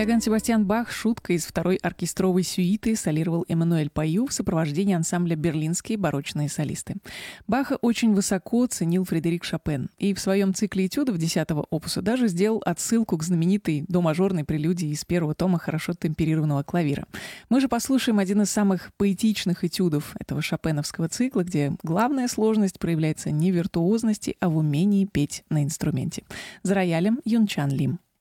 Иоганн Себастьян Бах шутка из второй оркестровой сюиты солировал Эммануэль Паю в сопровождении ансамбля «Берлинские барочные солисты». Баха очень высоко ценил Фредерик Шопен, и в своем цикле этюдов 10-го опуса даже сделал отсылку к знаменитой до-мажорной прелюдии из первого тома хорошо темперированного клавира. Мы же послушаем один из самых поэтичных этюдов этого шопеновского цикла, где главная сложность проявляется не в виртуозности, а в умении петь на инструменте. За роялем Юн Чан Лим.